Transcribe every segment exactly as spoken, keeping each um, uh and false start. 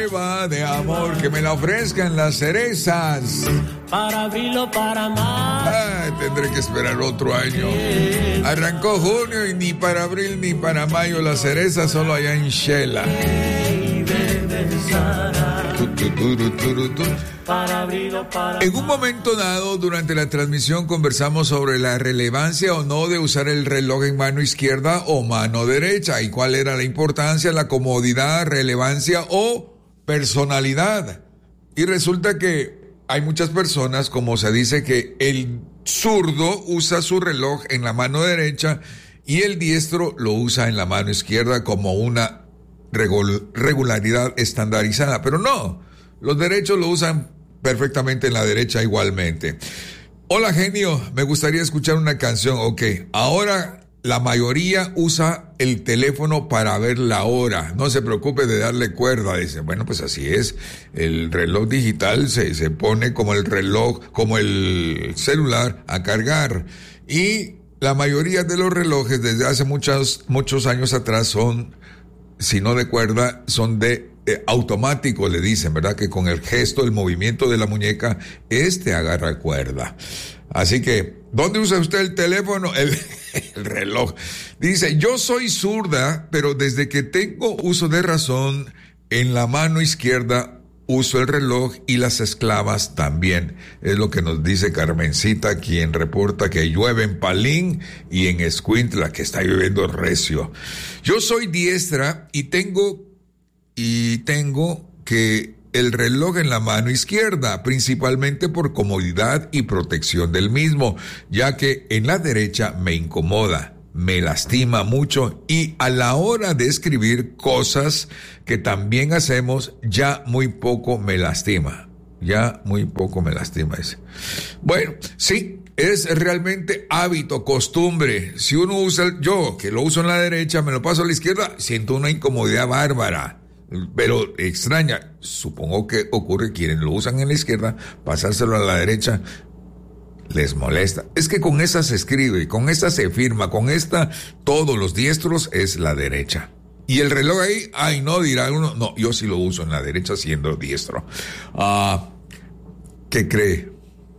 De amor, que me la ofrezcan las cerezas. Para abril o para mayo. Ay, tendré que esperar otro año. Arrancó junio y ni para abril ni para mayo las cerezas, solo allá en Shela. Para abril o para En un momento dado, durante la transmisión, conversamos sobre la relevancia o no de usar el reloj en mano izquierda o mano derecha y cuál era la importancia, la comodidad, relevancia o personalidad. Y resulta que hay muchas personas, como se dice, que el zurdo usa su reloj en la mano derecha y el diestro lo usa en la mano izquierda como una regularidad estandarizada. Pero no, los derechos lo usan perfectamente en la derecha igualmente. Hola, genio, me gustaría escuchar una canción. Ok, ahora la mayoría usa el teléfono para ver la hora. No se preocupe de darle cuerda. Dice, bueno, pues así es. El reloj digital se, se pone como el reloj, como el celular a cargar. Y la mayoría de los relojes desde hace muchos, muchos años atrás son, si no de cuerda, son de eh, automático, le dicen, ¿verdad? Que con el gesto, el movimiento de la muñeca, este agarra cuerda. Así que, ¿dónde usa usted el teléfono? El, el reloj. Dice, yo soy zurda, pero desde que tengo uso de razón, en la mano izquierda uso el reloj y las esclavas también. Es lo que nos dice Carmencita, quien reporta que llueve en Palín y en Escuintla, que está lloviendo recio. Yo soy diestra y tengo, y tengo que... el reloj en la mano izquierda, principalmente por comodidad y protección del mismo, ya que en la derecha me incomoda, me lastima mucho y a la hora de escribir cosas que también hacemos, ya muy poco me lastima, ya muy poco me lastima ese. Bueno, sí, es realmente hábito, costumbre. Si uno usa, el, yo que lo uso en la derecha, me lo paso a la izquierda, siento una incomodidad bárbara. Pero extraña, supongo que ocurre quienes lo usan en la izquierda, pasárselo a la derecha, les molesta. Es que con esa se escribe, con esta se firma, con esta todos los diestros es la derecha. Y el reloj ahí, ay no, dirá uno, no, yo sí lo uso en la derecha siendo diestro. Ah, ¿qué cree?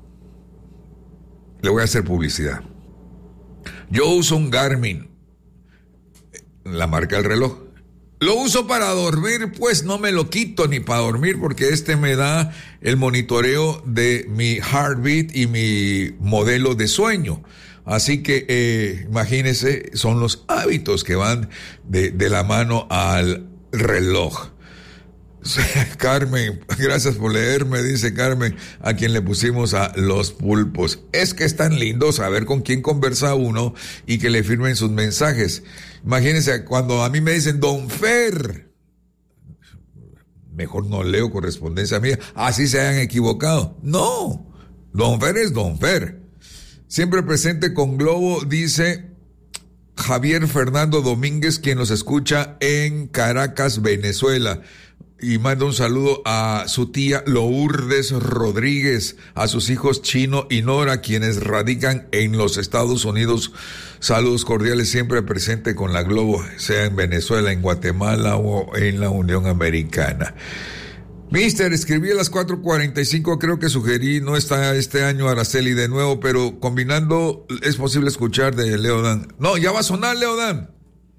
Le voy a hacer publicidad. Yo uso un Garmin, la marca del reloj. Lo uso para dormir, pues no me lo quito ni para dormir porque este me da el monitoreo de mi heartbeat y mi modelo de sueño. Así que eh, imagínense, son los hábitos que van de, de la mano al reloj. Carmen, gracias por leerme, dice Carmen, a quien le pusimos a los pulpos. Es que es tan lindo saber con quién conversa uno y que le firmen sus mensajes. Imagínense, cuando a mí me dicen Don Fer, mejor no leo correspondencia mía, así se hayan equivocado. No, Don Fer es Don Fer. Siempre presente con Globo, dice Javier Fernando Domínguez, quien nos escucha en Caracas, Venezuela. Y manda un saludo a su tía Lourdes Rodríguez, a sus hijos Chino y Nora, quienes radican en los Estados Unidos. Saludos cordiales, siempre presente con la Globo, sea en Venezuela, en Guatemala o en la Unión Americana. Mister, escribí a las cuatro cuarenta y cinco, creo que sugerí, no está este año Araceli de nuevo, pero combinando es posible escuchar de Leodan. No, ya va a sonar Leodan.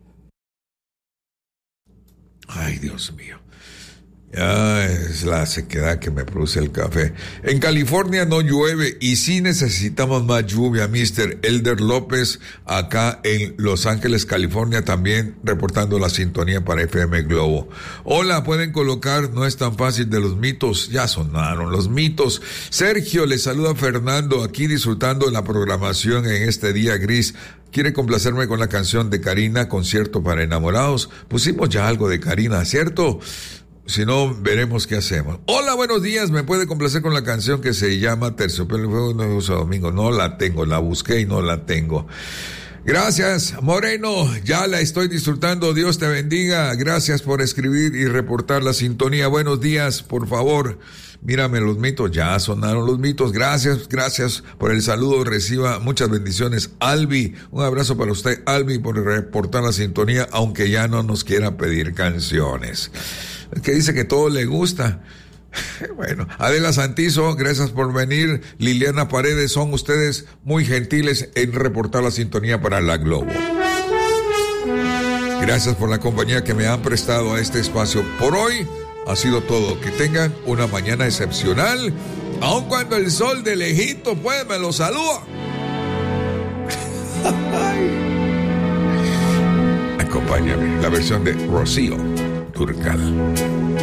Ay, Dios mío. Ah, es la sequedad que me produce el café. En California no llueve y sí necesitamos más lluvia, mister Elder López, acá en Los Ángeles, California, también reportando la sintonía para F M Globo. Hola, pueden colocar, no es tan fácil, de los mitos, ya sonaron los mitos. Sergio, le saluda Fernando, aquí disfrutando de la programación en este día gris. ¿Quiere complacerme con la canción de Karina, Concierto para Enamorados? Pusimos ya algo de Karina, ¿cierto? Si no, veremos qué hacemos. Hola, buenos días. ¿Me puede complacer con la canción que se llama Terciopelo y Fuego? No uso domingo. No la tengo. La busqué y no la tengo. Gracias, Moreno. Ya la estoy disfrutando. Dios te bendiga. Gracias por escribir y reportar la sintonía. Buenos días, por favor. Mírame los mitos. Ya sonaron los mitos. Gracias, gracias por el saludo. Reciba muchas bendiciones. Albi, un abrazo para usted, Albi, por reportar la sintonía, aunque ya no nos quiera pedir canciones. el que dice que todo le gusta. Bueno, Adela Santizo, gracias por venir. Liliana Paredes, son ustedes muy gentiles en reportar la sintonía para La Globo. Gracias por la compañía que me han prestado a este espacio. Por hoy ha sido todo. Que tengan una mañana excepcional, aun cuando el sol de lejito pues me lo saluda. Acompáñame, la versión de Rocío Dúrcal.